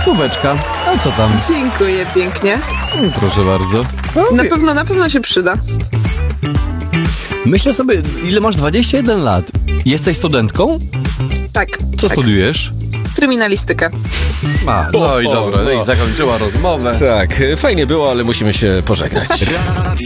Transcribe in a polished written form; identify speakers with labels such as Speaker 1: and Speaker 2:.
Speaker 1: Stóweczka. A co tam?
Speaker 2: Dziękuję pięknie.
Speaker 1: Proszę bardzo.
Speaker 2: Na pewno się przyda.
Speaker 1: Myślę sobie, ile masz? 21 lat. Jesteś studentką?
Speaker 2: Tak.
Speaker 1: Co
Speaker 2: tak.
Speaker 1: studiujesz?
Speaker 2: Kryminalistykę.
Speaker 1: No i dobra, no i zakończyła rozmowę.
Speaker 3: Tak, fajnie było, ale musimy się pożegnać.